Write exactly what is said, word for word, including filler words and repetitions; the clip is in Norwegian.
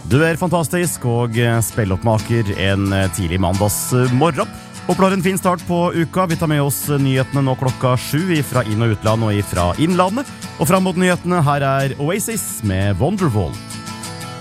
Du er fantastisk og spilloppmaker en tidlig mandags morgen. Håper du har en fin start på uka. Vi tar med oss nyhetene nå klokka sju fra inn- og utland og fra innlandet. Og frem mot nyhetene, her er Oasis med Wonderwall.